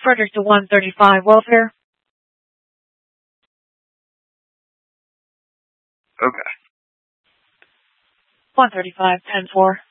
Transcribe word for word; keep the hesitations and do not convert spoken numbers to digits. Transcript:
Frederick to one thirty-five welfare. Okay. one thirty-five, ten four.